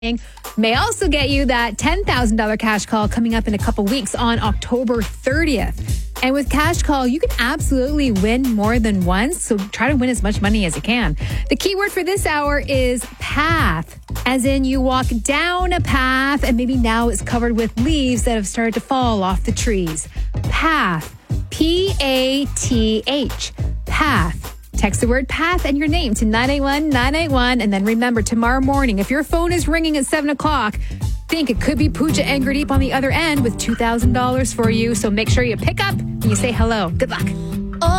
may also get you that $10,000 cash call coming up in a couple weeks on October 30th. And with Cash Call, you can absolutely win more than once. So try to win as much money as you can. The keyword for this hour is path, as in you walk down a path and maybe now it's covered with leaves that have started to fall off the trees. Path, P-A-T-H, path. Text the word path and your name to 981-981. And then remember, tomorrow morning, if your phone is ringing at 7 o'clock, think it could be Pooja Angredeep on the other end with $2,000 for you. So make sure you pick up and you say hello. Good luck.